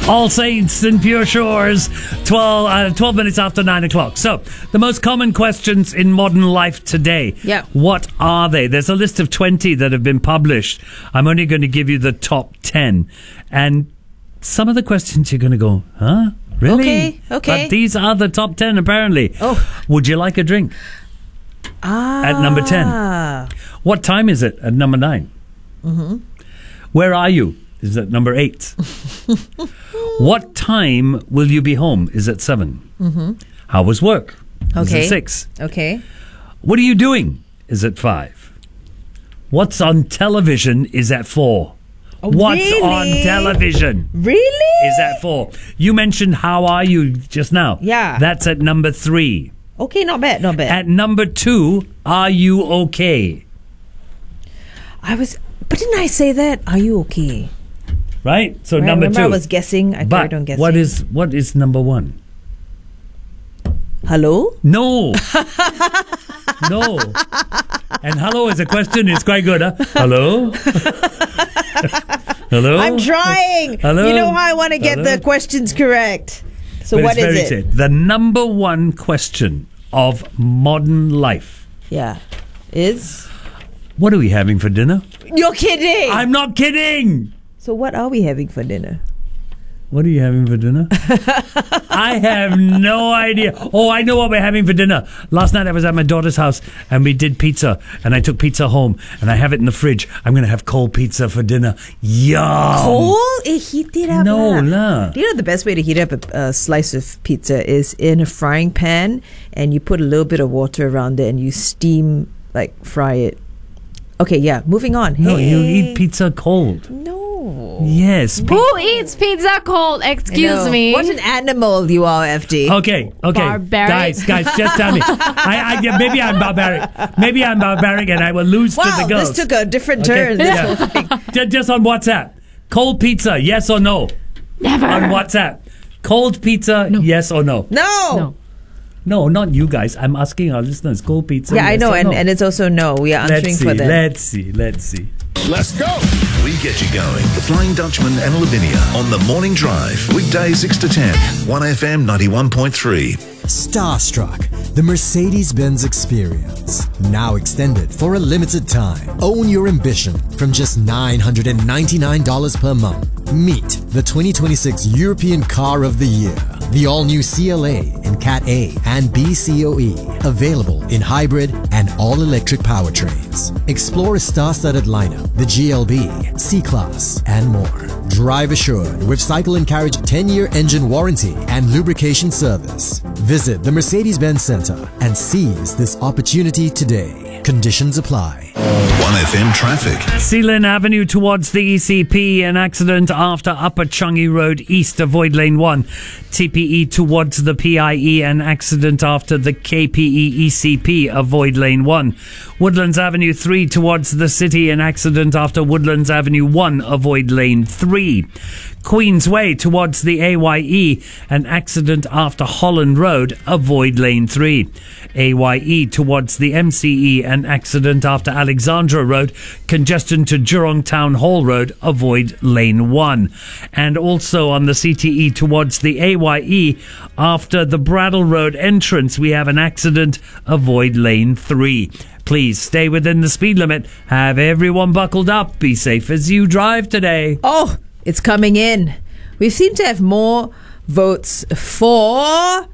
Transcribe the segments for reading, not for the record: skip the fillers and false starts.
All Saints and Pure Shores, 12 minutes after 9 o'clock. So, the most common questions in modern life today. Yeah. What are they? There's a list of 20 that have been published. I'm only going to give you the top 10. And some of the questions you're going to go, huh? Really? Okay. But these are the top 10, apparently. Oh. Would you like a drink? At number 10. What time is it at number 9? Mm-hmm. Where are you? Is at number 8. What time will you be home? Is at 7. Mm-hmm. How was work? Is at 6. Okay. What are you doing? Is at 5. What's on television? Is at 4. What's really? on television? Really? Is at 4. You mentioned how are you just now. Yeah. That's at number 3. Okay, not bad. At number 2, are you okay? But didn't I say that? Are you okay? Right? So Right, number 2. I was guessing. I But carried on guessing. what is number 1? Hello? No. No. And hello as a question is quite good, huh? Hello? Hello? I'm trying. Hello? You know how I want to get the questions correct. So But what it's is very it? safe. The number 1 question of modern life. Yeah. Is? What are we having for dinner? You're kidding. I'm not kidding. So what are we having for dinner? What are you having for dinner? I have no idea. Oh, I know what we're having for dinner. Last night I was at my daughter's house and we did pizza and I took pizza home and I have it in the fridge. I'm going to have cold pizza for dinner. Yum. Cold? Heat it up. No lah. Do you know the best way to heat up a slice of pizza is in a frying pan and you put a little bit of water around it and you steam, fry it. Okay, yeah, moving on. No, Hey. you eat pizza cold. No. Yes. Who eats pizza cold? Excuse me. What an animal you are, FD. Okay. Barbaric. Guys, just tell me. Maybe I'm barbaric. Maybe I'm barbaric and I will lose to the girls. This took a different turn. Okay, This yeah. whole thing. Just on WhatsApp. Cold pizza, yes or no? Never. On WhatsApp. Cold pizza, yes or no? No. No, not you guys. I'm asking our listeners. Cold pizza. Yeah, I yes know, or no? and it's also no. We are answering for them. Let's see. Let's go. We get you going. The Flying Dutchman and Lavinia on the Morning Drive. Weekdays 6 to 10. 1FM 91.3. Starstruck, the Mercedes-Benz experience. Now extended for a limited time. Own your ambition from just $999 per month. Meet the 2026 European Car of the Year. The all-new CLA in Cat A and B COE. Available in hybrid and all-electric powertrains. Explore a star-studded lineup, the GLB, C-Class, and more. Drive assured with Cycle and Carriage 10-year engine warranty and lubrication service. Visit the Mercedes-Benz Center and seize this opportunity today. Conditions apply. 1FM traffic. Sealand Avenue towards the ECP, an accident after Upper Changi Road East, avoid lane 1. TPE towards the PIE, an accident after the KPE ECP, avoid lane 1. Woodlands Avenue 3 towards the city, an accident after Woodlands Avenue 1, avoid lane 3. Queensway towards the AYE, an accident after Holland Road, avoid lane 3. AYE towards the MCE, an accident after Alexandra Road, congestion to Jurong Town Hall Road, avoid lane 1. And also on the CTE towards the AYE, after the Bradle Road entrance, we have an accident, avoid lane 3. Please stay within the speed limit. Have everyone buckled up. Be safe as you drive today. Oh, it's coming in. We seem to have more votes for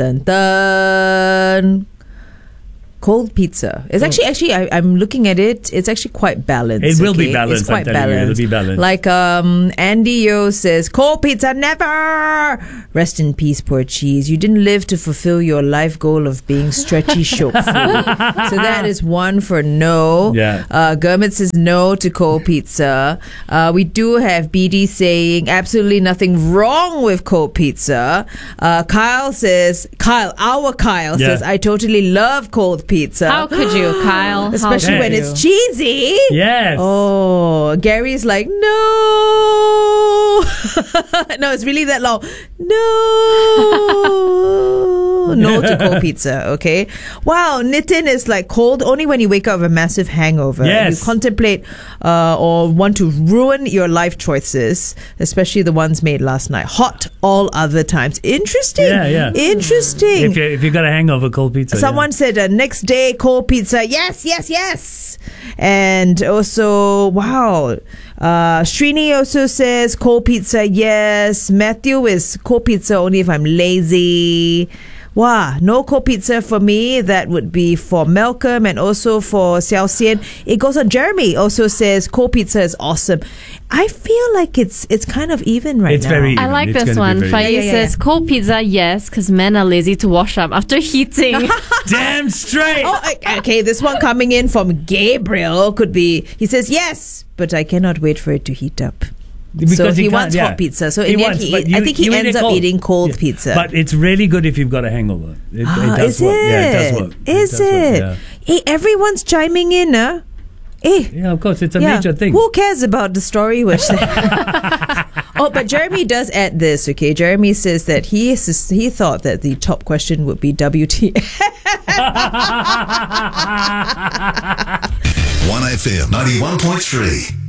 cold pizza. It's actually I'm looking at it. It's actually quite balanced. It will be balanced. It's quite I'm telling you, balanced. it'll be balanced. Like Andy Yo says, cold pizza never. Rest in peace, poor cheese. You didn't live to fulfill your life goal of being stretchy shook food. So that is one for no. Yeah. Gurmit says no to cold pizza. We do have BD saying absolutely nothing wrong with cold pizza. Kyle says, says, I totally love cold pizza. How could you, Kyle? Especially How when could it's you? cheesy. Yes. Oh, Gary's like, no. No, it's really that long. No. no to cold pizza, okay? Wow, Nitin is like cold only when you wake up with a massive hangover. Yes. You contemplate or want to ruin your life choices, especially the ones made last night. Hot all other times. Interesting. Yeah. Interesting. If you got a hangover, cold pizza. Someone said next day cold pizza. Yes. And also, wow. Srini also says cold pizza. Yes. Matthew is cold pizza only if I'm lazy. Wow, no cold pizza for me. That would be for Malcolm and also for Xiao Xian. It goes on. Jeremy also says cold pizza is awesome. I feel like it's kind of even right It's now. very I like It's this gonna be one. very- Faiz says cold pizza, yes, because men are lazy to wash up after heating. Damn straight. Oh, okay, this one coming in from Gabriel could be, he says, yes, but I cannot wait for it to heat up. So he wants hot pizza. So in the end, I think he ends up eating cold pizza. But it's really good if you've got a hangover. It does is work. it? Yeah, it does work. Is does work, it? yeah. Hey, everyone's chiming in, huh? Hey. Yeah, of course. It's a major thing. Who cares about the story? Which oh, but Jeremy does add this, okay? Jeremy says that he thought that the top question would be WTF. 1FM 91.3.